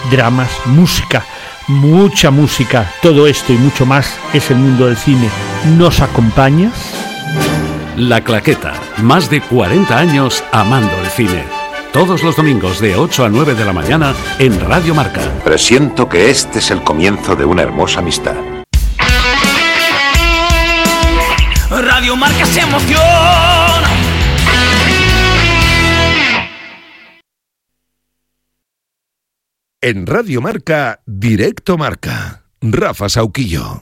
dramas, música, mucha música. Todo esto y mucho más es el mundo del cine. ¿Nos acompañas? La Claqueta, más de 40 años amando el cine. Todos los domingos de 8 a 9 de la mañana en Radio Marca. Presiento que este es el comienzo de una hermosa amistad. Radio Marca se emoción. En Radio Marca, Directo Marca. Rafa Sauquillo.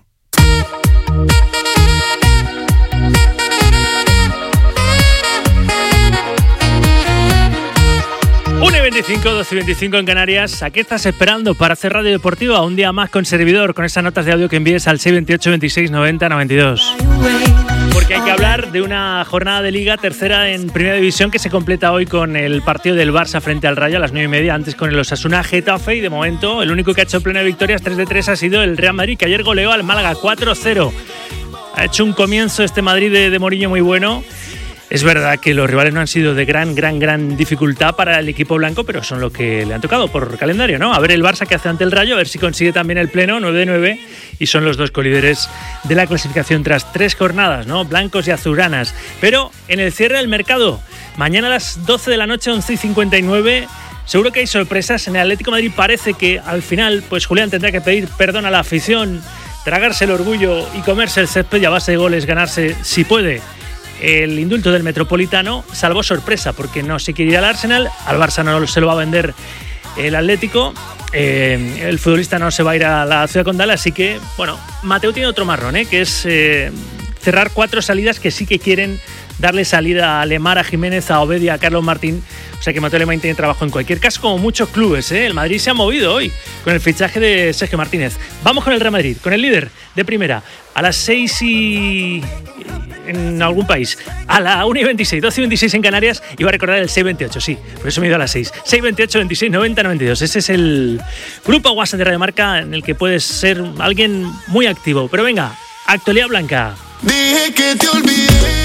1:25, 12:25 en Canarias. ¿A qué estás esperando para hacer radio deportiva? Un día más con servidor, con esas notas de audio que envíes al 628 26 90 92. Porque hay que hablar de una jornada de Liga, tercera en Primera División, que se completa hoy con el partido del Barça frente al Rayo a las 9:30, antes con el Osasuna Getafe, y de momento el único que ha hecho plena de victorias, 3-3, ha sido el Real Madrid, que ayer goleó al Málaga 4-0. Ha hecho un comienzo este Madrid de Mourinho muy bueno. Es verdad que los rivales no han sido de gran dificultad para el equipo blanco, pero son lo que le han tocado por calendario, ¿no? A ver el Barça que hace ante el Rayo, a ver si consigue también el pleno, 9-9, y son los dos colíderes de la clasificación tras 3 jornadas, ¿no? Blancos y azulgranas. Pero en el cierre del mercado, mañana a las 12 de la noche, 11:59, seguro que hay sorpresas. En el Atlético de Madrid parece que al final, pues Julián tendrá que pedir perdón a la afición, tragarse el orgullo y comerse el césped y a base de goles ganarse, si puede, el indulto del Metropolitano, salvo sorpresa, porque no se quiere ir al Arsenal, al Barça no se lo va a vender el Atlético, el futbolista no se va a ir a la Ciudad Condal, así que, bueno, Mateu tiene otro marrón, que es cerrar 4 salidas que sí que quieren darle salida a Lemar, a Jiménez, a Obedia, a Carlos Martín. O sea que Mateu Alemán tiene trabajo en cualquier caso, como muchos clubes. El Madrid se ha movido hoy con el fichaje de Sergio Martínez. Vamos con el Real Madrid, con el líder de primera, a las 6 y... en algún país, a la 1:26, 12:26 en Canarias, y va a recordar el 628, sí, por eso me he ido a las 6, 628 26 90 92. Ese es el grupo WhatsApp de Radio Marca en el que puedes ser alguien muy activo. Pero venga, actualidad blanca. Dije que te olvidé.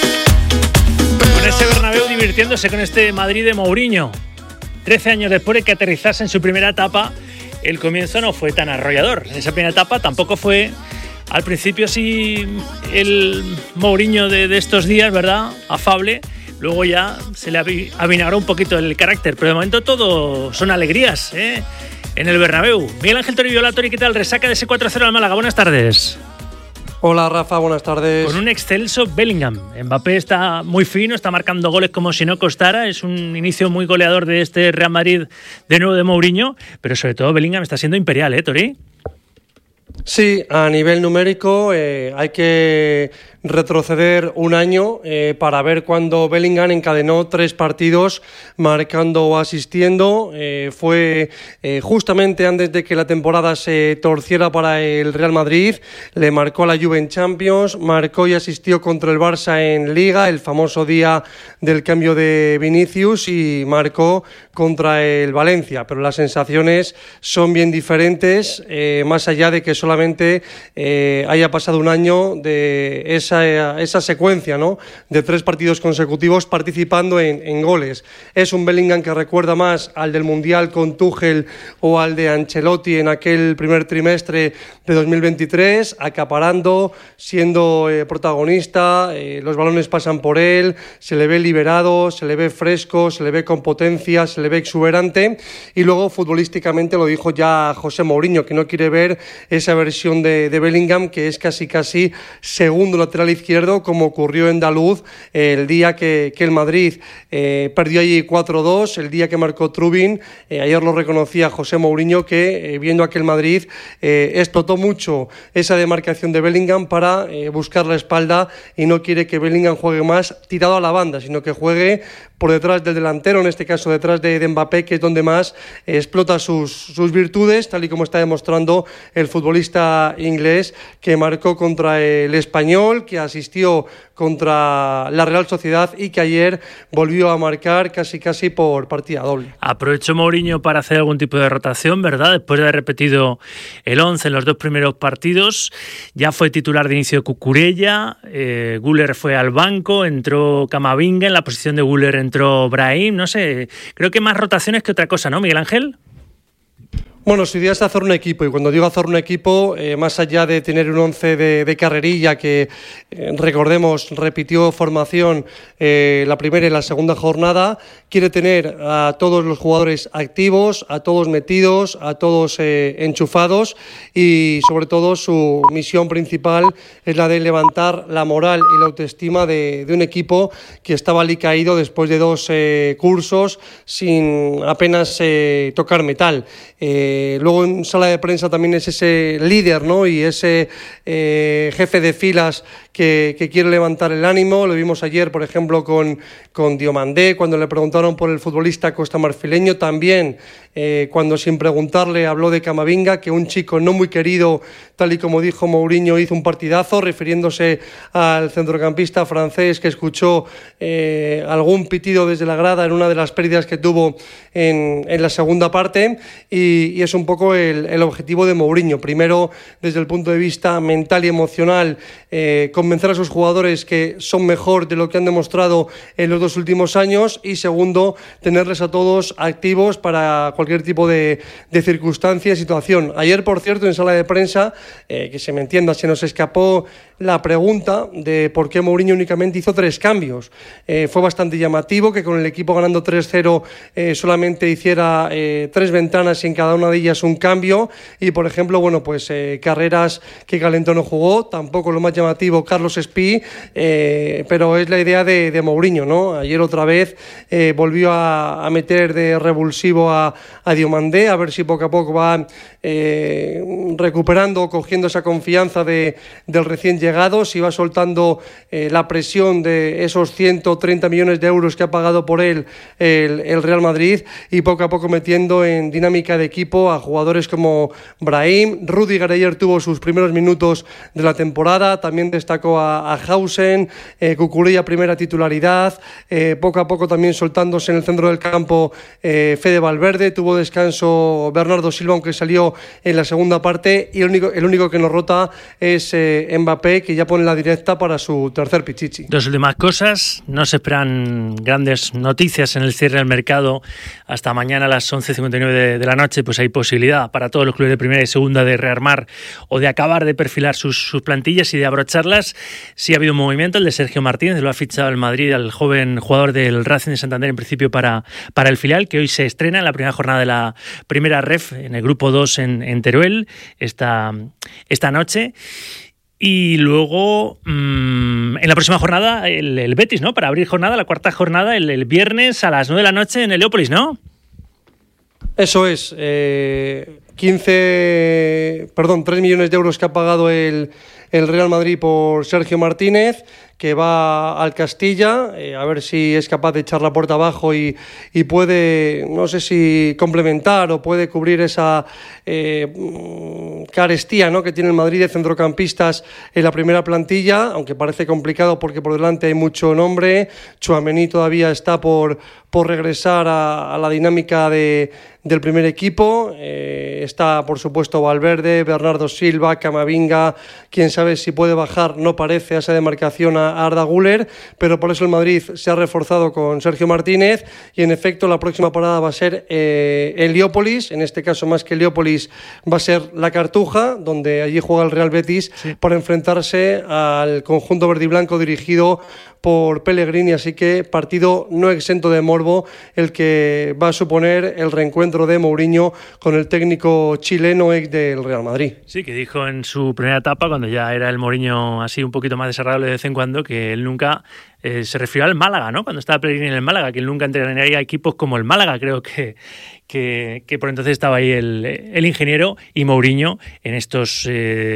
Con ese Bernabéu divirtiéndose con este Madrid de Mourinho. 13 años después de que aterrizase en su primera etapa, el comienzo no fue tan arrollador. En esa primera etapa tampoco fue... Al principio sí el Mourinho de estos días, ¿verdad? Afable. Luego ya se le avinagró un poquito el carácter. Pero de momento todo son alegrías, en el Bernabéu. Miguel Ángel Toribio, Tori, ¿qué tal? Resaca de ese 4-0 al Málaga. Buenas tardes. Hola Rafa, buenas tardes. Con un excelso Bellingham. Mbappé está muy fino, está marcando goles como si no costara. Es un inicio muy goleador de este Real Madrid de nuevo de Mourinho. Pero sobre todo Bellingham está siendo imperial, Tori. Sí, a nivel numérico hay que retroceder un año para ver cuando Bellingham encadenó 3 partidos marcando o asistiendo. Fue justamente antes de que la temporada se torciera para el Real Madrid. Le marcó a la Juve en Champions, marcó y asistió contra el Barça en Liga, el famoso día del cambio de Vinicius, y marcó contra el Valencia. Pero las sensaciones son bien diferentes, más allá de que solamente haya pasado un año de esa secuencia, ¿no?, de 3 partidos consecutivos participando en goles. Es un Bellingham que recuerda más al del Mundial con Tuchel o al de Ancelotti en aquel primer trimestre de 2023, acaparando, siendo protagonista, los balones pasan por él, se le ve liberado, se le ve fresco, se le ve con potencia, se le ve exuberante, y luego futbolísticamente lo dijo ya José Mourinho, que no quiere ver esa versión de Bellingham que es casi segundo lateral izquierdo, como ocurrió en Daluz el día que el Madrid perdió allí 4-2, el día que marcó Trubin. Ayer lo reconocía José Mourinho, que viendo aquel Madrid explotó mucho esa demarcación de Bellingham para buscar la espalda, y no quiere que Bellingham juegue más tirado a la banda, sino que juegue por detrás del delantero, en este caso detrás de Mbappé, que es donde más explota sus virtudes, tal y como está demostrando el futbolista inglés, que marcó contra el Español, que asistió contra la Real Sociedad y que ayer volvió a marcar casi por partida doble. Aprovechó Mourinho para hacer algún tipo de rotación, ¿verdad? Después de haber repetido el 11 en los 2 primeros partidos, ya fue titular de inicio Cucurella, Güler fue al banco, entró Camavinga, en la posición de Güler entró Brahim, no sé, creo que más rotaciones que otra cosa, ¿no, Miguel Ángel? Bueno, su idea es hacer un equipo, y cuando digo hacer un equipo, más allá de tener un 11 de carrerilla que, recordemos, repitió formación la primera y la segunda jornada, quiere tener a todos los jugadores activos, a todos metidos, a todos enchufados, y sobre todo su misión principal es la de levantar la moral y la autoestima de un equipo que estaba alicaído después de 2 cursos sin apenas tocar metal. Luego en sala de prensa también es ese líder, ¿no? Y ese jefe de filas que quiere levantar el ánimo. Lo vimos ayer, por ejemplo, con Diomandé, cuando le preguntaron por el futbolista costamarfileño. También cuando, sin preguntarle, habló de Camavinga, que un chico no muy querido, tal y como dijo Mourinho, hizo un partidazo, refiriéndose al centrocampista francés que escuchó algún pitido desde la grada en una de las pérdidas que tuvo en la segunda parte, y es un poco el objetivo de Mourinho. Primero, desde el punto de vista mental y emocional, convencer a sus jugadores que son mejor de lo que han demostrado en los 2 últimos años, y segundo, tenerles a todos activos para cualquier tipo de circunstancia y situación. Ayer, por cierto, en sala de prensa, que se me entienda, se nos escapó la pregunta de por qué Mourinho únicamente hizo 3 cambios. Fue bastante llamativo que con el equipo ganando 3-0 solamente hiciera 3 ventanas y en cada una de ellas un cambio, y por ejemplo, bueno, pues Carreras, que calentó, no jugó, tampoco lo más llamativo Carlos Espí, pero es la idea de Mourinho, ¿no? Ayer otra vez volvió a meter de revulsivo a Diomandé, a ver si poco a poco va recuperando, cogiendo esa confianza del recién llegado, si va soltando la presión de esos 130 millones de euros que ha pagado por él el Real Madrid, y poco a poco metiendo en dinámica de equipo a jugadores como Brahim. Rüdiger ayer tuvo sus primeros minutos de la temporada, también destacó a Hausen, Cucurella primera titularidad, poco a poco también soltándose en el centro del campo Fede Valverde, tuvo descanso Bernardo Silva, aunque salió en la segunda parte, y el único que nos rota es Mbappé, que ya pone la directa para su tercer pichichi. 2 últimas cosas, no se esperan grandes noticias en el cierre del mercado hasta mañana a las 11:59 de la noche. Pues hay posibilidad para todos los clubes de primera y segunda de rearmar o de acabar de perfilar sus plantillas y de abrocharlas. Sí ha habido un movimiento, el de Sergio Martínez, lo ha fichado el Madrid al joven jugador del Racing de Santander, en principio para el filial, que hoy se estrena en la primera jornada de la primera ref en el grupo 2 en Teruel esta noche. Y luego, en la próxima jornada, el Betis, ¿no? Para abrir jornada, la cuarta jornada, el viernes a las 9 de la noche en Heliópolis, ¿no? Eso es. 3 millones de euros que ha pagado el Real Madrid por Sergio Martínez, que va al Castilla, a ver si es capaz de echar la puerta abajo y puede, no sé si complementar o puede cubrir esa carestía, ¿no?, que tiene el Madrid de centrocampistas en la primera plantilla, aunque parece complicado porque por delante hay mucho nombre. Tchouaméni todavía está por regresar a la dinámica del primer equipo. Está, por supuesto, Valverde, Bernardo Silva, Camavinga, quién sabe si puede bajar, no parece, a esa demarcación a Arda Güler, pero por eso el Madrid se ha reforzado con Sergio Martínez, y en efecto la próxima parada va a ser Heliópolis, en este caso más que Heliópolis va a ser La Cartuja, donde allí juega el Real Betis, sí, para enfrentarse al conjunto verde y blanco dirigido por Pellegrini, así que partido no exento de morbo el que va a suponer el reencuentro de Mourinho con el técnico chileno ex del Real Madrid. Sí, que dijo en su primera etapa, cuando ya era el Mourinho así un poquito más desagradable de vez en cuando, que él nunca se refirió al Málaga, ¿no? Cuando estaba Pellegrini en el Málaga, que él nunca entrenaría equipos como el Málaga. Creo que por entonces estaba ahí el ingeniero, y Mourinho en estos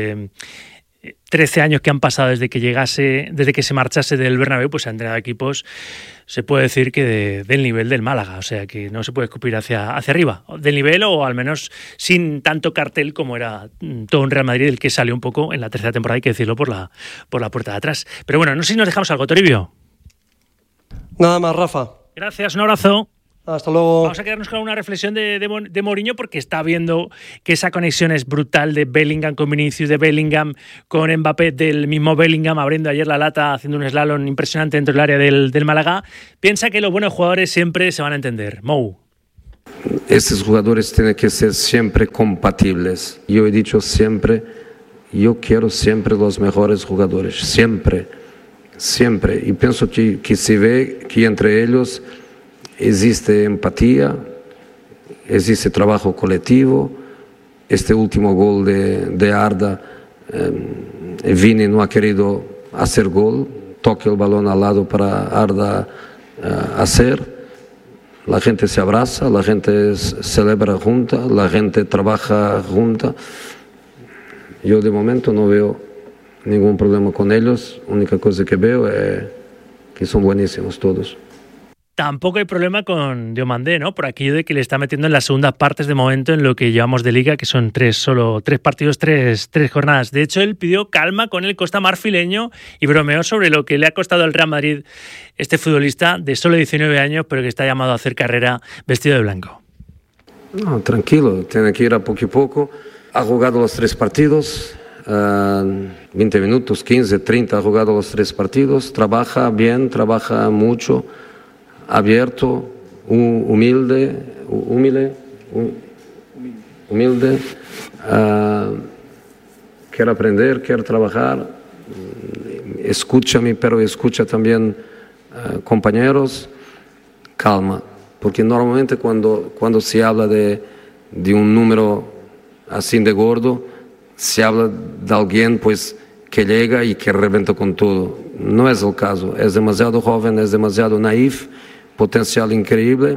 13 años que han pasado desde que se marchase del Bernabéu, pues ha entrenado equipos, se puede decir que del nivel del Málaga, o sea que no se puede escupir hacia arriba, del nivel, o al menos sin tanto cartel como era todo un Real Madrid, del que salió un poco en la tercera temporada, hay que decirlo, por la puerta de atrás. Pero bueno, no sé si nos dejamos algo, Toribio. Nada más, Rafa. Gracias, un abrazo. Hasta luego. Vamos a quedarnos con una reflexión de Mourinho, porque está viendo que esa conexión es brutal, de Bellingham con Vinicius, de Bellingham con Mbappé, del mismo Bellingham abriendo ayer la lata, haciendo un slalom impresionante dentro del área del Málaga. Piensa que los buenos jugadores siempre se van a entender. Mou. Estos jugadores tienen que ser siempre compatibles. Yo he dicho siempre, yo quiero siempre los mejores jugadores, siempre. Y pienso que se ve que entre ellos existe empatía, existe trabajo colectivo. Este último gol de Arda, Vini no ha querido hacer gol, toca el balón al lado para Arda hacer. La gente se abraza, la gente celebra junta, la gente trabaja junta. Yo de momento no veo ningún problema con ellos. La única cosa que veo es que son buenísimos todos. Tampoco hay problema con Diomandé, ¿no? Por aquello de que le está metiendo en las segundas partes de momento en lo que llevamos de liga, que son solo tres partidos, tres jornadas. De hecho, él pidió calma con el costa marfileño y bromeó sobre lo que le ha costado al Real Madrid este futbolista de solo 19 años, pero que está llamado a hacer carrera vestido de blanco. No, tranquilo, tiene que ir a poco. Ha jugado los 3 partidos, 20 minutos, 15, 30, ha jugado los 3 partidos, trabaja bien, trabaja mucho, abierto, humilde, quiere aprender, quiere trabajar, escúchame, pero escucha también compañeros, calma, porque normalmente cuando se habla de un número así de gordo, se habla de alguien pues que llega y que reventa con todo. No es el caso, es demasiado joven, es demasiado naif, potencial increíble.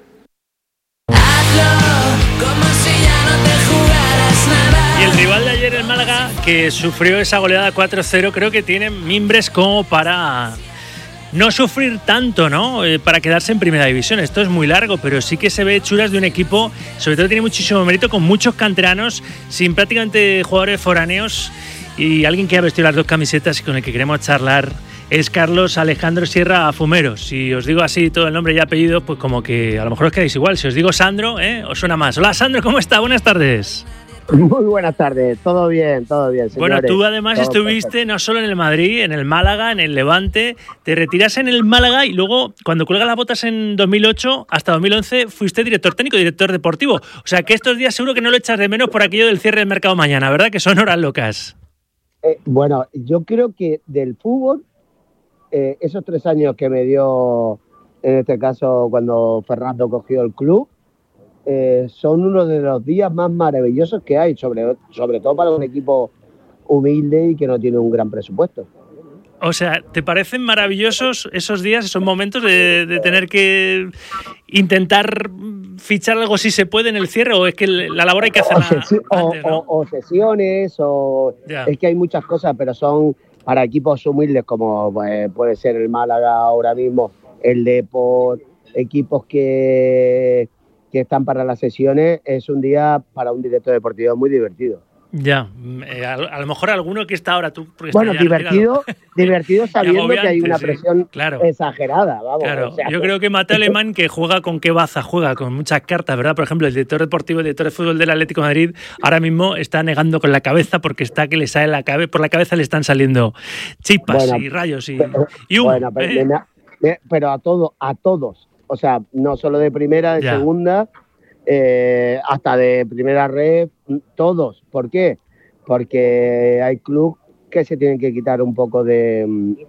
Y el rival de ayer, el Málaga, que sufrió esa goleada 4-0, creo que tiene mimbres como para no sufrir tanto, ¿no? Para quedarse en primera división. Esto es muy largo, pero sí que se ve hechuras de un equipo, sobre todo tiene muchísimo mérito, con muchos canteranos, sin prácticamente jugadores foráneos, y alguien que ha vestido las 2 camisetas y con el que queremos charlar es Carlos Alejandro Sierra Fumero. Si os digo así todo el nombre y apellido, pues como que a lo mejor os quedáis igual. Si os digo Sandro, os suena más. Hola Sandro, ¿cómo está? Buenas tardes. Muy buenas tardes, todo bien, señores. Bueno, tú además estuviste no solo en el Madrid, en el Málaga, en el Levante, te retiras en el Málaga y luego, cuando cuelgas las botas en 2008 hasta 2011, fuiste director técnico, director deportivo. O sea, que estos días seguro que no lo echas de menos por aquello del cierre del mercado mañana, ¿verdad? Que son horas locas. Bueno, yo creo que del fútbol, esos 3 años que me dio, en este caso, cuando Fernando cogió el club, son uno de los días más maravillosos que hay, sobre todo para un equipo humilde y que no tiene un gran presupuesto. O sea, ¿te parecen maravillosos esos días, esos momentos de tener que intentar fichar algo si se puede en el cierre, o es que la labor hay que hacerla antes, ¿no? O sesiones, es que hay muchas cosas, pero son para equipos humildes como puede ser el Málaga ahora mismo, el Depor, equipos que están para las sesiones, es un día para un director deportivo muy divertido. Ya, a lo mejor alguno que está ahora tú... Bueno, divertido sabiendo que hay una presión exagerada. Vamos, claro, yo creo que Mateo Alemán, que juega con qué baza, juega con muchas cartas, ¿verdad? Por ejemplo, el director deportivo, el director de fútbol del Atlético de Madrid, ahora mismo está negando con la cabeza porque está que le sale por la cabeza le están saliendo chispas y rayos y humo. Bueno, pero a todos. O sea, no solo de primera, de segunda... hasta de primera red, todos. ¿Por qué? Porque hay clubes que se tienen que quitar un poco de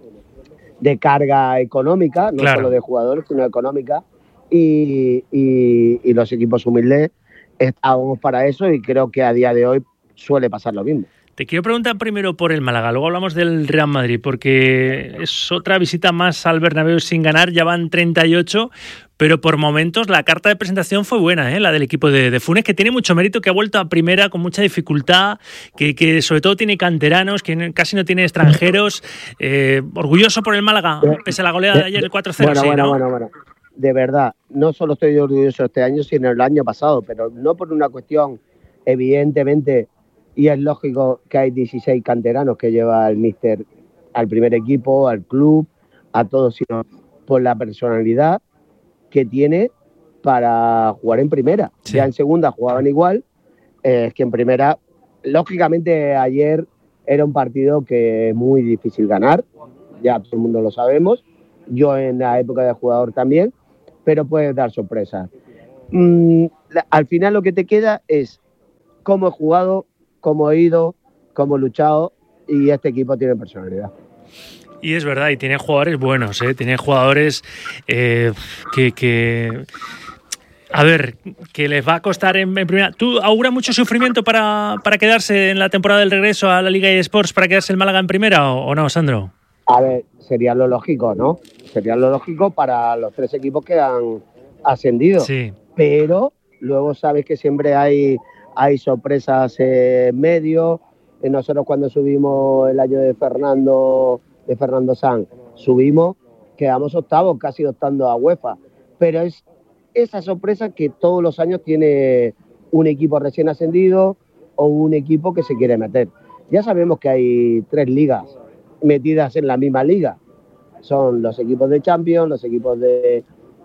carga económica, no solo de jugadores, sino económica, y los equipos humildes estamos para eso, y creo que a día de hoy suele pasar lo mismo. Te quiero preguntar primero por el Málaga, luego hablamos del Real Madrid, porque es otra visita más al Bernabéu sin ganar, ya van 38, pero por momentos la carta de presentación fue buena, la del equipo de Funes, que tiene mucho mérito, que ha vuelto a primera con mucha dificultad, que sobre todo tiene canteranos, que casi no tiene extranjeros. Orgulloso por el Málaga, pese a la goleada de ayer, el 4-0. Bueno. De verdad, no solo estoy orgulloso este año, sino el año pasado, pero no por una cuestión, evidentemente... Y es lógico que hay 16 canteranos que lleva el míster al primer equipo, al club, a todos, sino por la personalidad que tiene para jugar en primera. Sí. Ya en segunda jugaban igual, es que en primera, lógicamente ayer era un partido que es muy difícil ganar, ya todo el mundo lo sabemos, yo en la época de jugador también, pero puede dar sorpresas. Al final lo que te queda es cómo he jugado, cómo he ido, cómo he luchado, y este equipo tiene personalidad. Y es verdad, y tiene jugadores buenos, tiene jugadores que a ver, que les va a costar en primera. ¿Tú auguras mucho sufrimiento para quedarse en la temporada del regreso a la Liga eSports, para quedarse el Málaga en primera o no, Sandro? A ver, sería lo lógico, ¿no? Sería lo lógico para los 3 equipos que han ascendido. Sí. Pero luego sabes que siempre hay sorpresas en medio. Nosotros cuando subimos el año de Fernando Sanz, quedamos octavos, casi optando a UEFA. Pero es esa sorpresa que todos los años tiene un equipo recién ascendido o un equipo que se quiere meter. Ya sabemos que hay 3 ligas metidas en la misma liga. Son los equipos de Champions, los equipos de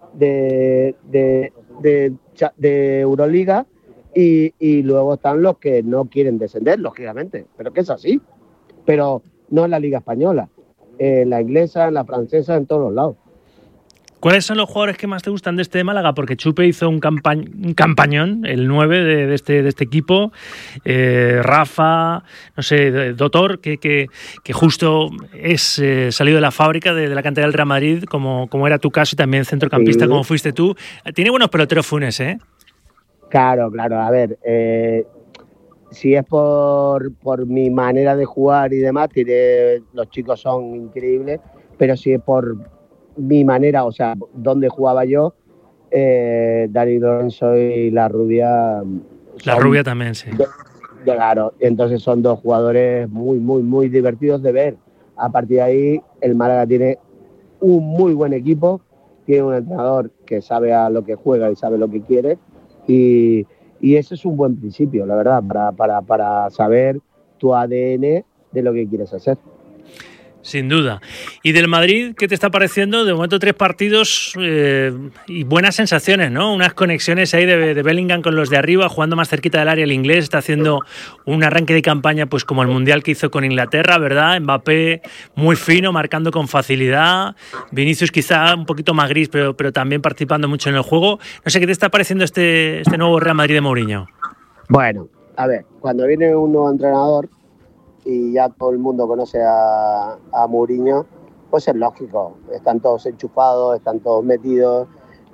Euroliga y luego están los que no quieren descender, lógicamente, pero que es así. Pero no en la Liga Española, en la inglesa, en la francesa, en todos los lados. ¿Cuáles son los jugadores que más te gustan de este Málaga? Porque Chupe hizo un campañón, el 9 de este equipo. Rafa, no sé, Dotor, que justo es salido de la fábrica de la cantera del Real Madrid, como era tu caso, y también centrocampista, como fuiste tú. Tiene buenos peloteros Funes, ¿eh? Claro. A ver, si es por mi manera de jugar y demás, los chicos son increíbles, pero si es por mi manera, o sea, donde jugaba yo, Dani Lorenzo y La Rubia. La Rubia también, sí. Claro, entonces son 2 jugadores muy, muy, muy divertidos de ver. A partir de ahí, el Málaga tiene un muy buen equipo, tiene un entrenador que sabe a lo que juega y sabe lo que quiere, y ese es un buen principio, la verdad, para saber tu ADN de lo que quieres hacer. Sin duda. ¿Y del Madrid qué te está pareciendo? De momento 3 partidos y buenas sensaciones, ¿no? Unas conexiones ahí de Bellingham con los de arriba, jugando más cerquita del área. El inglés está haciendo un arranque de campaña pues como el Mundial que hizo con Inglaterra, ¿verdad? Mbappé muy fino, marcando con facilidad. Vinicius quizá un poquito más gris, pero también participando mucho en el juego. No sé, ¿qué te está pareciendo este nuevo Real Madrid de Mourinho? Bueno, a ver, cuando viene un nuevo entrenador y ya todo el mundo conoce a Mourinho, pues es lógico, están todos enchufados, están todos metidos,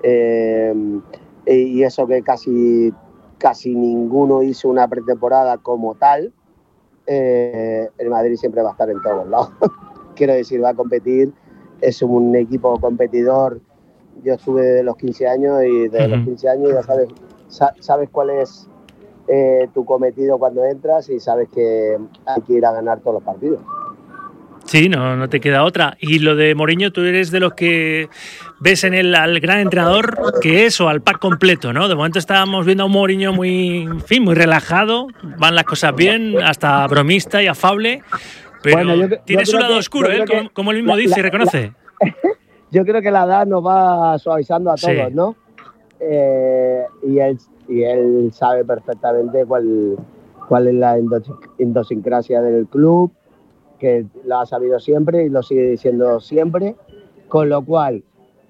y eso que casi ninguno hizo una pretemporada como tal, el Madrid siempre va a estar en todos lados. Quiero decir, va a competir, es un equipo competidor. Yo estuve desde los 15 años y desde los 15 años ya sabes cuál es tu cometido cuando entras y sabes que hay que ir a ganar todos los partidos. Sí, no te queda otra. Y lo de Mourinho, tú eres de los que ves en él al gran entrenador que es, o al pack completo, ¿no? De momento estábamos viendo a un Mourinho muy relajado, van las cosas bien, hasta bromista y afable, pero bueno, tiene su lado oscuro, como él mismo dice y reconoce. Yo creo que la edad nos va suavizando a todos, sí, ¿no? Y él sabe perfectamente cuál es la idiosincrasia del club, que lo ha sabido siempre y lo sigue diciendo siempre, con lo cual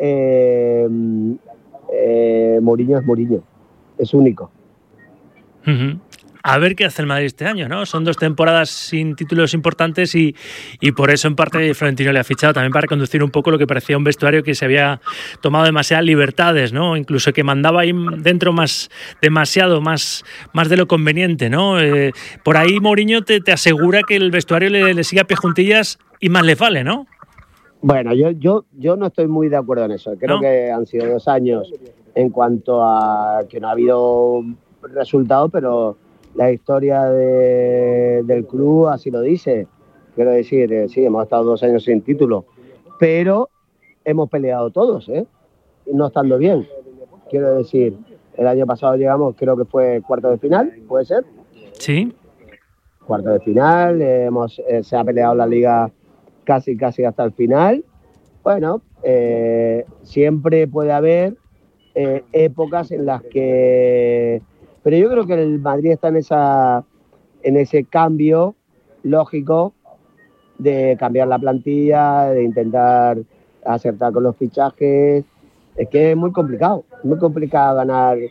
Mourinho es Mourinho, es único. Uh-huh. A ver qué hace el Madrid este año, ¿no? Son 2 temporadas sin títulos importantes y por eso en parte Florentino le ha fichado también para conducir un poco lo que parecía un vestuario que se había tomado demasiadas libertades, ¿no? Incluso que mandaba ahí dentro demasiado más de lo conveniente, ¿no? Por ahí Mourinho te asegura que el vestuario le sigue a pie juntillas y más le vale, ¿no? Bueno, yo no estoy muy de acuerdo en eso. Creo que han sido 2 años en cuanto a que no ha habido resultados, pero la historia del club así lo dice. Quiero decir, sí, hemos estado 2 años sin título, pero hemos peleado todos, no estando bien. Quiero decir, el año pasado llegamos, creo que fue cuarto de final, ¿puede ser? Sí. Cuarto de final, se ha peleado la liga casi hasta el final. Bueno, siempre puede haber épocas en las que... Pero yo creo que el Madrid está en ese cambio lógico de cambiar la plantilla, de intentar acertar con los fichajes. Es que es muy complicado ganar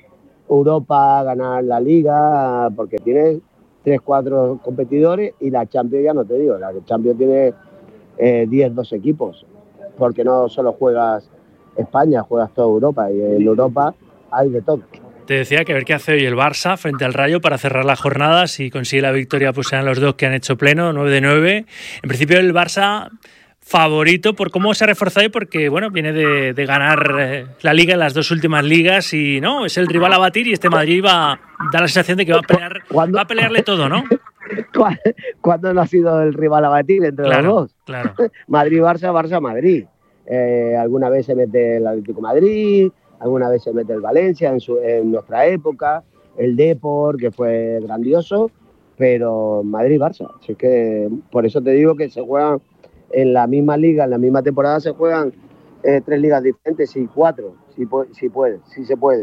Europa, ganar la Liga, porque tiene 3-4 competidores y la Champions ya no te digo, la Champions tiene 10-12 equipos, porque no solo juegas España, juegas toda Europa y en Europa hay de todo. Te decía que a ver qué hace hoy el Barça frente al Rayo para cerrar la jornada. Si consigue la victoria, pues serán los dos que han hecho pleno, 9-9. En principio el Barça favorito por cómo se ha reforzado y porque bueno, viene de ganar la Liga en las dos últimas ligas y no, es el rival a batir y este Madrid da la sensación de que va a pelearle todo, ¿no? ¿Cuándo no ha sido el rival a batir entre los dos? Claro. Madrid-Barça, Barça-Madrid. Alguna vez se mete el Atlético Madrid, alguna vez se mete el Valencia en nuestra época, el Depor, que fue grandioso, pero Madrid-Barça. Así que por eso te digo que se juegan en la misma liga, en la misma temporada se juegan 3 ligas diferentes y 4, si se puede.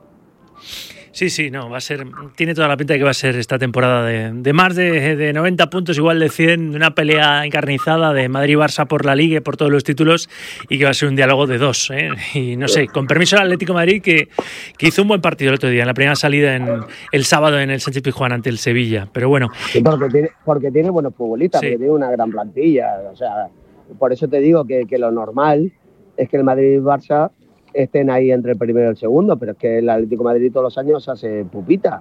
Sí, no, va a ser, tiene toda la pinta de que va a ser esta temporada de más de 90 puntos, igual de 100, de una pelea encarnizada de Madrid-Barça por la Liga y por todos los títulos y que va a ser un diálogo de dos, ¿eh? Y no sé, con permiso del Atlético de Madrid que hizo un buen partido el otro día, en la primera salida el sábado en el Sánchez-Pizjuán ante el Sevilla, pero bueno. Sí, porque tiene buenos futbolistas, porque tiene una gran plantilla, o sea, por eso te digo que lo normal es que el Madrid-Barça estén ahí entre el primero y el segundo, pero es que el Atlético de Madrid todos los años hace pupita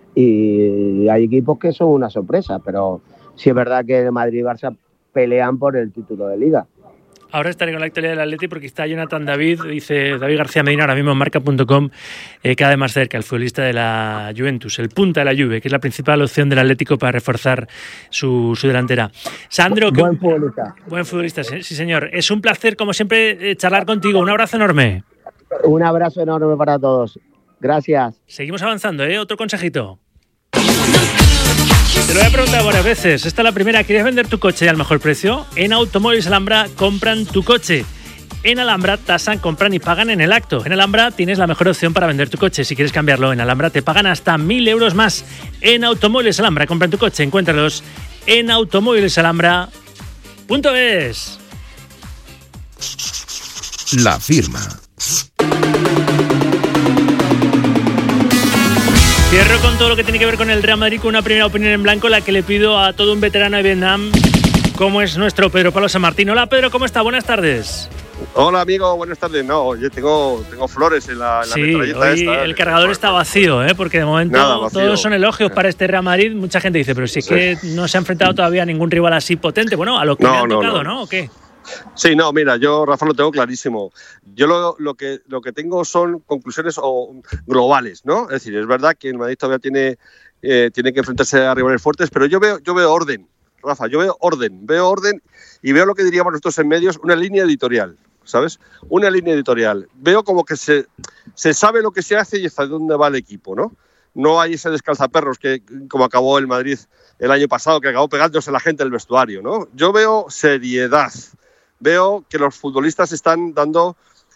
y hay equipos que son una sorpresa, pero sí es verdad que el Madrid y Barça pelean por el título de Liga. Ahora estaré con la actualidad del Atleti porque está Jonathan David, dice David García Medina ahora mismo en marca.com, cada vez más cerca, el futbolista de la Juventus, el punta de la Juve, que es la principal opción del Atlético para reforzar su delantera. Sandro, buen futbolista. Buen futbolista, sí señor. Es un placer, como siempre, charlar contigo. Un abrazo enorme. Un abrazo enorme para todos. Gracias. Seguimos avanzando, Otro consejito. Te lo voy a preguntar varias veces. Esta es la primera. ¿Quieres vender tu coche al mejor precio? En Automóviles Alhambra compran tu coche. En Alhambra tasan, compran y pagan en el acto. En Alhambra tienes la mejor opción para vender tu coche. Si quieres cambiarlo, en Alhambra te pagan hasta 1.000 euros más. En Automóviles Alhambra compran tu coche. Encuéntralos en automóvilesalhambra.es. La firma. Cierro con todo lo que tiene que ver con el Real Madrid con una primera opinión en blanco, la que le pido a todo un veterano de Vietnam, como es nuestro Pedro Pablo San Martín. Hola Pedro, ¿cómo está? Buenas tardes. Hola amigo, buenas tardes. No, yo tengo flores en la metralleta hoy esta. El cargador está vacío, porque de momento todos son elogios para este Real Madrid. Mucha gente dice, pero si es que no se ha enfrentado todavía a ningún rival así potente. Bueno, a lo que le han tocado, ¿no? ¿O qué? Sí, no, mira, yo, Rafa, lo tengo clarísimo. Yo lo que tengo son conclusiones globales, ¿no? Es decir, es verdad que el Madrid todavía tiene que enfrentarse a rivales fuertes, pero yo veo orden, Rafa, veo orden y veo lo que diríamos nosotros en medios, una línea editorial, ¿sabes? Una línea editorial. Veo como que se sabe lo que se hace y hasta dónde va el equipo, ¿no? No hay ese descalzaperros que, como acabó el Madrid el año pasado, que acabó pegándose la gente del vestuario, ¿no? Yo veo seriedad. Veo que los futbolistas están dando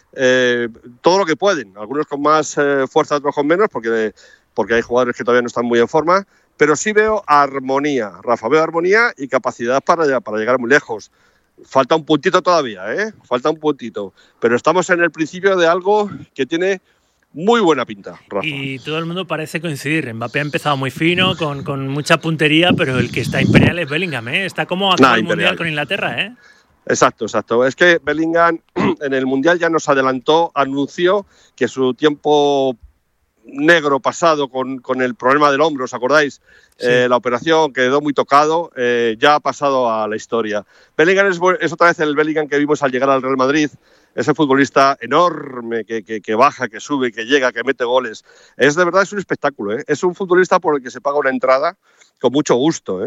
todo lo que pueden, algunos con más fuerza, otros con menos, porque hay jugadores que todavía no están muy en forma, pero sí veo armonía, Rafa, veo armonía y capacidad para llegar muy lejos. Falta un puntito todavía, falta un puntito, pero estamos en el principio de algo que tiene muy buena pinta, Rafa. Y todo el mundo parece coincidir. Mbappé ha empezado muy fino, con mucha puntería, pero el que está imperial es Bellingham, Está como acabó el Mundial con Inglaterra, Exacto. Es que Bellingham en el Mundial ya nos adelantó, anunció que su tiempo negro pasado con el problema del hombro, ¿os acordáis? Sí. La operación quedó muy tocado, ya ha pasado a la historia. Bellingham es otra vez el Bellingham que vimos al llegar al Real Madrid, ese futbolista enorme que baja, que sube, que llega, que mete goles. Es de verdad, es un espectáculo, Es un futbolista por el que se paga una entrada con mucho gusto,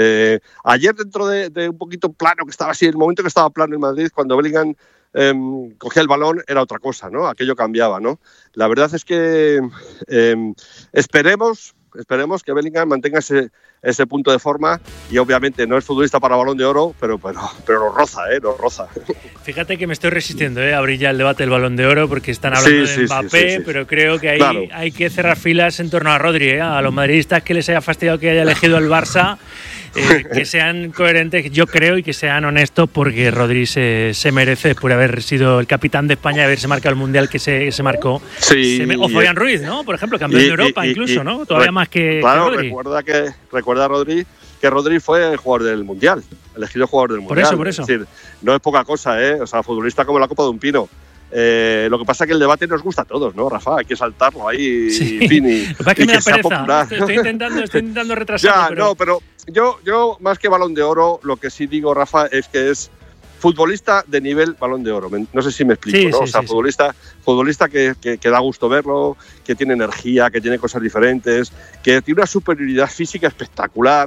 Ayer, dentro de un poquito plano, que estaba así, el momento que estaba plano en Madrid, cuando Bellingham cogía el balón, era otra cosa, ¿no? Aquello cambiaba, ¿no? La verdad es que esperemos que Bellingham mantenga ese punto de forma y obviamente no es futbolista para Balón de Oro, pero lo roza, lo roza. Fíjate que me estoy resistiendo a abrir ya el debate del Balón de Oro porque están hablando de Mbappé, pero creo que ahí hay que cerrar filas en torno a Rodri, a los madridistas que les haya fastidiado que haya elegido el Barça, que sean coherentes, yo creo, y que sean honestos, porque Rodri se merece, después de haber sido el capitán de España y haberse marcado el Mundial que se marcó. O Fabián Ruiz, ¿no? Por ejemplo, campeón de Europa incluso, ¿no? Todavía más que Rodri. Recuerda Rodri que Rodri fue el jugador del Mundial, elegido jugador del Mundial. Por eso. Es decir, no es poca cosa, O sea, futbolista como la copa de un pino. Lo que pasa es que el debate nos gusta a todos, ¿no, Rafa? Hay que saltarlo ahí, sí. fin, Lo que pasa es que me da pereza. Estoy intentando retrasarlo. pero yo más que Balón de Oro, lo que sí digo, Rafa, es que es futbolista de nivel Balón de Oro. No sé si me explico, ¿no? Futbolista que da gusto verlo, que tiene energía, que tiene cosas diferentes, que tiene una superioridad física espectacular.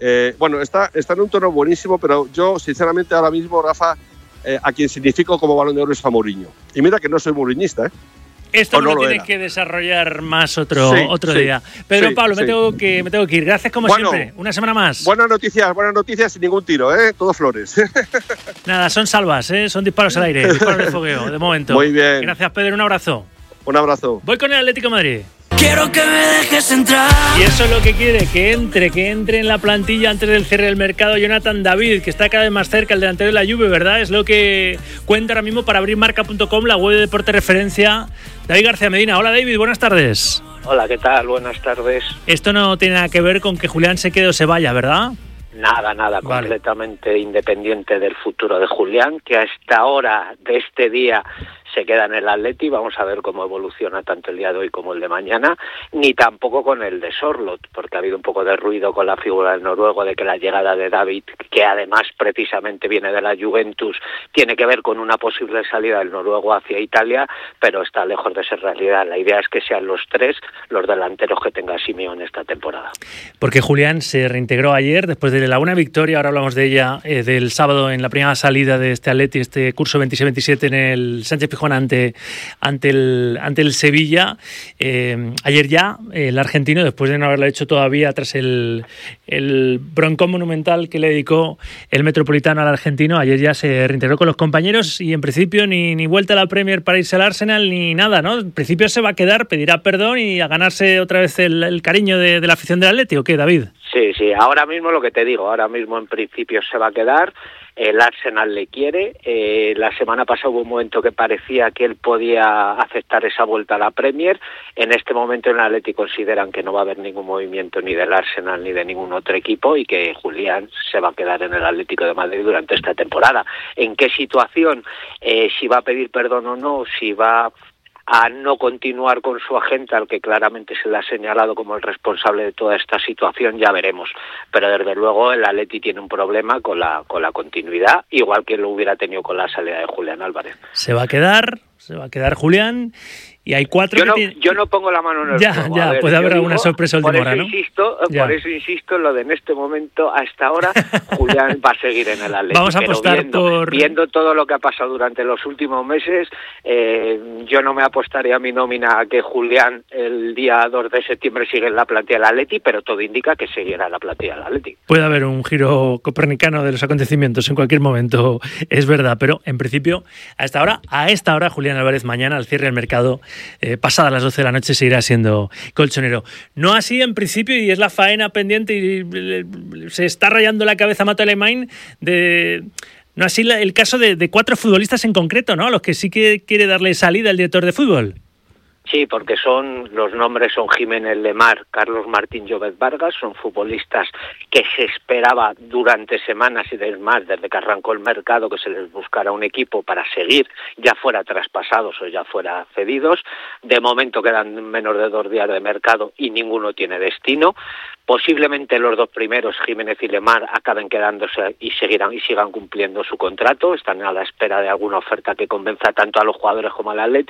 Está en un tono buenísimo, pero yo, sinceramente, ahora mismo, Rafa, a quien significo como Balón de Oro es a Mourinho. Y mira que no soy mourinhista, Esto no lo tienes que desarrollar más otro día. Pedro Pablo, me tengo que ir. Gracias como siempre. Una semana más. Buenas noticias sin ningún tiro, todo flores. Nada, son salvas, son disparos al aire, disparos de fogueo, de momento. Muy bien. Gracias, Pedro, un abrazo. Un abrazo. Voy con el Atlético de Madrid. Quiero que me dejes entrar. Y eso es lo que quiere, que entre en la plantilla antes del cierre del mercado Jonathan David, que está cada vez más cerca, el delantero de la Juve, ¿verdad? Es lo que cuenta ahora mismo para abrir marca.com, la web de deporte referencia. David García Medina. Hola, David, buenas tardes. Hola, ¿qué tal? Buenas tardes. Esto no tiene nada que ver con que Julián se quede o se vaya, ¿verdad? Nada, vale. Completamente independiente del futuro de Julián, que hasta ahora de este día se queda en el Atleti. Vamos a ver cómo evoluciona tanto el día de hoy como el de mañana, ni tampoco con el de Sorloth, porque ha habido un poco de ruido con la figura del noruego de que la llegada de David, que además precisamente viene de la Juventus, tiene que ver con una posible salida del noruego hacia Italia, pero está lejos de ser realidad. La idea es que sean los tres los delanteros que tenga Simeone esta temporada. Porque Julián se reintegró ayer después de la una victoria, ahora hablamos de ella, del sábado en la primera salida de este Atleti, este curso 26-27 en el Sánchez Pizjuán ante el Sevilla. Ayer ya el argentino, después de no haberlo hecho todavía tras el broncón monumental que le dedicó el Metropolitano al argentino, ayer ya se reintegró con los compañeros y en principio ni vuelta a la Premier para irse al Arsenal ni nada, ¿no? En principio se va a quedar, pedirá perdón y a ganarse otra vez el cariño de la afición del Atleti, ¿o qué, David? Sí, ahora mismo lo que te digo, ahora mismo en principio se va a quedar. El Arsenal le quiere. La semana pasada hubo un momento que parecía que él podía aceptar esa vuelta a la Premier. En este momento en el Atleti consideran que no va a haber ningún movimiento ni del Arsenal ni de ningún otro equipo y que Julián se va a quedar en el Atlético de Madrid durante esta temporada. ¿En qué situación? Si va a pedir perdón o no, si va a no continuar con su agente, al que claramente se le ha señalado como el responsable de toda esta situación, ya veremos. Pero desde luego el Atleti tiene un problema con la continuidad, igual que lo hubiera tenido con la salida de Julián Álvarez. Se va a quedar Julián. Y hay cuatro yo no pongo la mano en el fuego. Ya, puede haber alguna sorpresa última hora, ¿no? Por eso insisto en lo de en este momento, hasta ahora, Julián va a seguir en el Atlético. Vamos a apostar viendo todo lo que ha pasado durante los últimos meses, yo no me apostaría a mi nómina a que Julián el día 2 de septiembre sigue en la plantilla del Atleti, pero todo indica que seguirá en la plantilla del Atleti. Puede haber un giro copernicano de los acontecimientos en cualquier momento, es verdad, pero en principio, a esta hora, Julián Álvarez mañana, al cierre del mercado, pasadas las 12 de la noche, seguirá siendo colchonero. No así en principio, y es la faena pendiente y se está rayando la cabeza Mato Alemán no así el caso de 4 futbolistas en concreto, ¿no? A los que sí que quiere darle salida el director de fútbol. Sí, porque los nombres son Jiménez Lemar, Carlos Martín Llobet Vargas, son futbolistas que se esperaba durante semanas y demás, desde que arrancó el mercado, que se les buscara un equipo para seguir, ya fuera traspasados o ya fuera cedidos. De momento quedan menos de 2 días de mercado y ninguno tiene destino. Posiblemente los 2 primeros, Jiménez y Lemar, acaben quedándose y sigan cumpliendo su contrato. Están a la espera de alguna oferta que convenza tanto a los jugadores como al Atleti.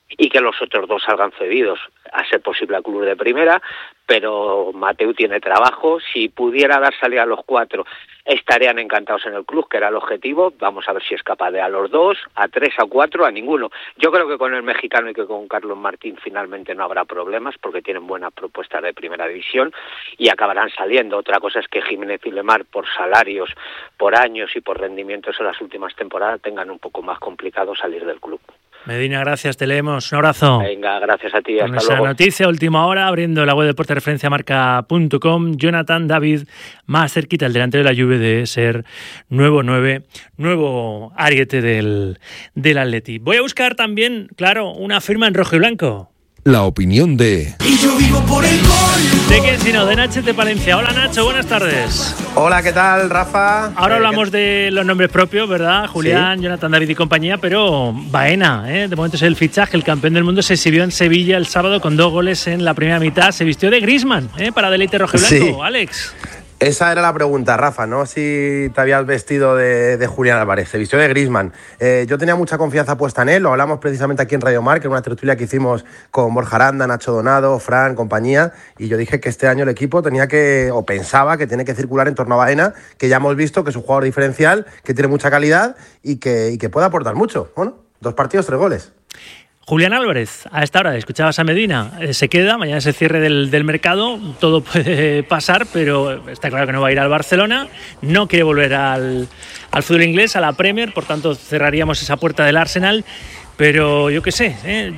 y que los otros 2 salgan cedidos, a ser posible al club de primera, pero Mateu tiene trabajo. Si pudiera dar salida a los 4, estarían encantados en el club, que era el objetivo. Vamos a ver si es capaz de a los 2, a 3, a 4, a ninguno. Yo creo que con el mexicano y que con Carlos Martín finalmente no habrá problemas, porque tienen buenas propuestas de primera división y acabarán saliendo. Otra cosa es que Jiménez y Lemar, por salarios, por años y por rendimientos en las últimas temporadas, tengan un poco más complicado salir del club. Medina, gracias, te leemos. Un abrazo. Venga, gracias a ti, hasta luego. Esa noticia, última hora, abriendo la web de Deporte Referencia Marca.com, Jonathan David, más cerquita el delantero de la Juve de ser nuevo 9, nuevo ariete del Atleti. Voy a buscar también, claro, una firma en rojo y blanco. La opinión de... Y yo vivo por el gol. ¿De quién sino? De Nacho de Palencia. Hola Nacho, buenas tardes. Hola, ¿qué tal, Rafa? Ahora hablamos de los nombres propios, ¿verdad? Julián, ¿sí? Jonathan David y compañía, pero Baena, de momento es el fichaje, el campeón del mundo, se exhibió en Sevilla el sábado con 2 goles en la primera mitad, se vistió de Griezmann, para deleite rojo y blanco, sí. Alex. Esa era la pregunta, Rafa, ¿no? Si te habías vestido de Julián Álvarez, se vistió de Griezmann. Yo tenía mucha confianza puesta en él, lo hablamos precisamente aquí en Radio Marca, en una tertulia que hicimos con Borja Aranda, Nacho Donado, Fran, compañía, y yo dije que este año el equipo pensaba que tiene que circular en torno a Baena, que ya hemos visto que es un jugador diferencial, que tiene mucha calidad y que puede aportar mucho. Bueno, 2 partidos, 3 goles. Julián Álvarez, a esta hora escuchabas a Medina, se queda, mañana es el cierre del mercado, todo puede pasar, pero está claro que no va a ir al Barcelona, no quiere volver al fútbol inglés, a la Premier, por tanto cerraríamos esa puerta del Arsenal. Pero yo qué sé,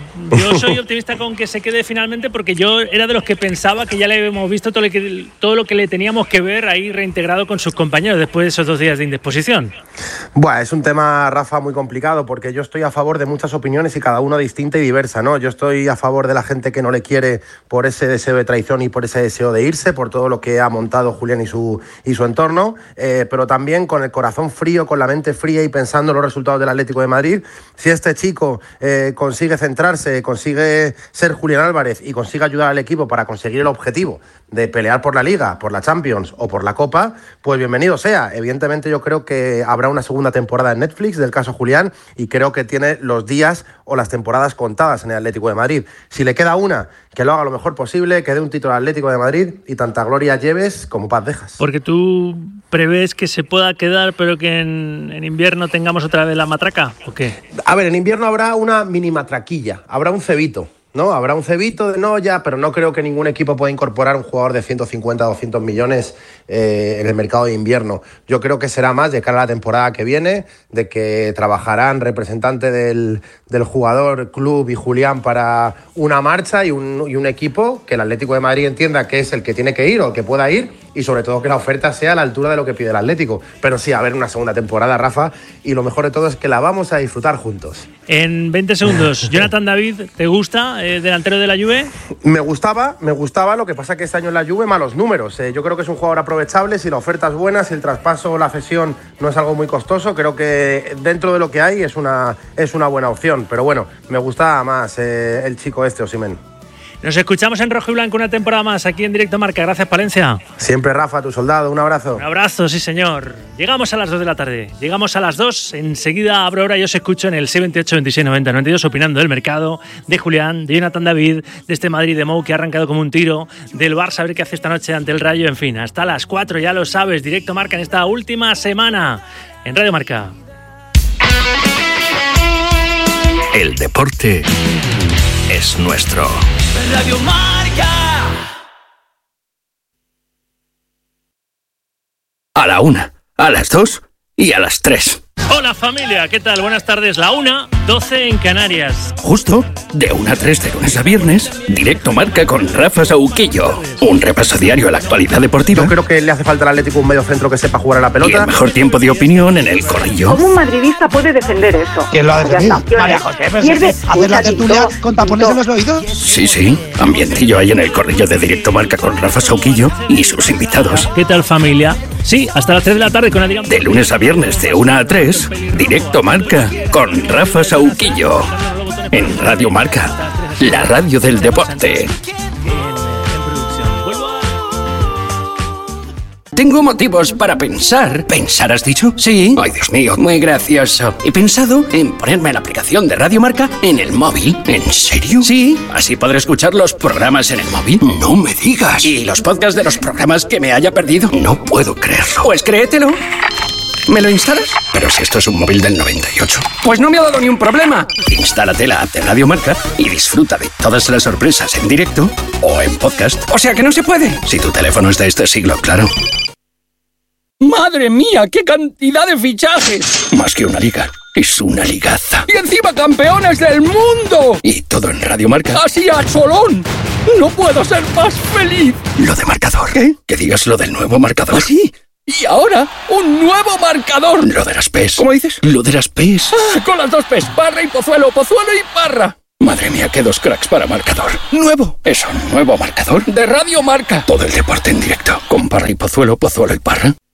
yo soy optimista con que se quede finalmente, porque yo era de los que pensaba que ya le hemos visto todo lo que le teníamos que ver ahí reintegrado con sus compañeros después de esos 2 días de indisposición. Bueno, es un tema, Rafa, muy complicado, porque yo estoy a favor de muchas opiniones y cada una distinta y diversa, ¿no? Yo estoy a favor de la gente que no le quiere por ese deseo de traición y por ese deseo de irse, por todo lo que ha montado Julián y su entorno, pero también con el corazón frío, con la mente fría y pensando en los resultados del Atlético de Madrid. Si este chico consigue centrarse, consigue ser Julián Álvarez y consigue ayudar al equipo para conseguir el objetivo de pelear por la Liga, por la Champions o por la Copa, pues bienvenido sea. Evidentemente yo creo que habrá una segunda temporada en Netflix del caso Julián y creo que tiene los días o las temporadas contadas en el Atlético de Madrid. Si le queda una, que lo haga lo mejor posible, que dé un título al Atlético de Madrid y tanta gloria lleves como paz dejas. Porque tú prevés que se pueda quedar, pero que en invierno tengamos otra vez la matraca, ¿o qué? A ver, en invierno habrá una mini matraquilla, habrá un cebito, ¿no? Habrá un cebito de Noya, pero no creo que ningún equipo pueda incorporar un jugador de 150 o 200 millones en el mercado de invierno. Yo creo que será más de cara a la temporada que viene, de que trabajarán representante del jugador, club y Julián para una marcha y un equipo que el Atlético de Madrid entienda que es el que tiene que ir o el que pueda ir, y sobre todo que la oferta sea a la altura de lo que pide el Atlético. Pero sí, a ver una segunda temporada, Rafa, y lo mejor de todo es que la vamos a disfrutar juntos. En 20 segundos, Jonathan David, ¿te gusta, delantero de la Juve? Me gustaba, lo que pasa que este año en la Juve malos números. Yo creo que es un jugador aprovechable, si la oferta es buena, si el traspaso o la cesión no es algo muy costoso, creo que dentro de lo que hay es una buena opción. Pero bueno, me gusta más el chico Osimhen. Nos escuchamos en rojo y blanco una temporada más aquí en Directo Marca. Gracias, Palencia. Siempre, Rafa, tu soldado. Un abrazo. Un abrazo, sí, señor. Llegamos a las 2 de la tarde. Llegamos a las 2. Enseguida abro hora y os escucho en el 628 26 90 92 opinando del mercado, de Julián, de Jonathan David, de este Madrid de Mou que ha arrancado como un tiro, del Barça a ver qué hace esta noche ante el Rayo. En fin, hasta las 4, ya lo sabes. Directo Marca en esta última semana en Radio Marca. El deporte es nuestro. Radio Marca. A la 1, a las 2 y a las 3. Hola familia, ¿qué tal? Buenas tardes. La 1:12 en Canarias. Justo de 1 a 3 de lunes a viernes, Directo Marca con Rafa Sauquillo. Un repaso diario a la actualidad deportiva. Yo creo que le hace falta al Atlético un medio centro que sepa jugar a la pelota. Y el mejor tiempo de opinión en el corrillo. ¿Cómo un madridista puede defender eso? ¿Quién lo ha defendido? María José, ¿hacer la tertulia con tapones en los oídos? Sí, ambientillo hay en el corrillo de Directo Marca con Rafa Sauquillo y sus invitados. ¿Qué tal familia? Sí, hasta las 3 de la tarde con Adrián. De lunes a viernes de 1 a 3, Directo Marca con Rafa Sauquillo. En Radio Marca, la radio del deporte. tengo motivos para pensar. ¿Pensar has dicho? Sí. Ay, Dios mío, muy gracioso. He pensado en ponerme la aplicación de Radio Marca en el móvil. ¿En serio? Sí. Así podré escuchar los programas en el móvil. No me digas. ¿Y los podcasts de los programas que me haya perdido? No puedo creerlo. Pues créetelo. ¿Me lo instalas? Pero si esto es un móvil del 98. Pues no me ha dado ni un problema. Instálate la app de Radio Marca y disfruta de todas las sorpresas en directo o en podcast. O sea que no se puede. Si tu teléfono es de este siglo, claro. ¡Madre mía! ¡Qué cantidad de fichajes! Más que una liga. Es una ligaza. ¡Y encima campeones del mundo! Y todo en Radio Marca. ¡Así a cholón! ¡No puedo ser más feliz! Lo de marcador. ¿Qué? Que digas lo del nuevo marcador. ¿Ah, sí? Y ahora, un nuevo marcador. Lo de las P's. ¿Cómo dices? Lo de las P's. Ah, con las dos P's. Parra y Pozuelo. Pozuelo y Parra. Madre mía, qué dos cracks para marcador. Nuevo. Es un nuevo marcador de Radio Marca. Todo el deporte en directo. Con Parra y Pozuelo, Pozuelo y Parra.